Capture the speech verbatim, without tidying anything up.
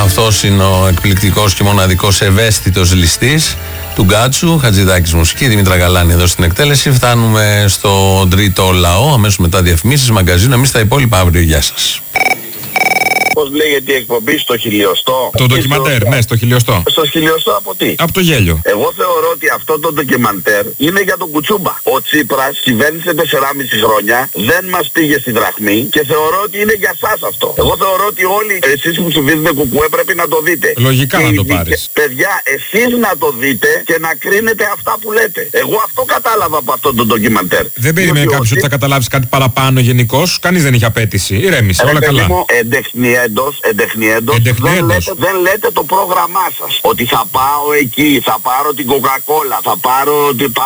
Αυτός είναι ο εκπληκτικός και μοναδικός ευαίσθητος ληστής του Γκάτσου. Χατζηδάκης μουσική, Δημήτρα Γαλάνη εδώ στην εκτέλεση. Φτάνουμε στο τρίτο λαό, αμέσως μετά διαφημίσεις, μαγκαζίνο. Εμείς τα υπόλοιπα αύριο. Γεια σας. Πώς λέγεται η εκπομπή, στο χιλιοστό? Το ντοκιμαντέρ, στο... ναι, στο χιλιοστό. Στο χιλιοστό από τι? Από το γέλιο. Εγώ θεωρώ ότι αυτό το ντοκιμαντέρ είναι για τον Κουτσούμπα. Ο Τσίπρας κυβέρνησε τεσσεράμισι χρόνια, δεν μας πήγε στη δραχμή και θεωρώ ότι είναι για σας αυτό. Εγώ θεωρώ ότι όλοι εσείς που ψηφίζετε κουκουέ πρέπει να το δείτε. Λογικά και να το και, πάρεις. Παιδιά, εσείς να το δείτε και να κρίνετε αυτά που λέτε. Εγώ αυτό κατάλαβα από αυτό το ντοκιμαντέρ. Δεν περίμενε κάποιος ότι θα καταλάβεις κάτι παραπάνω γενικώς. Κανείς δεν είχε απέτηση. Ηρέμησε, όλα καλά. Εντός, εντεχνιέντος, δεν λέτε, δεν λέτε το πρόγραμμά σας. Ότι θα πάω εκεί, θα πάρω την Coca-Cola, θα πάρω...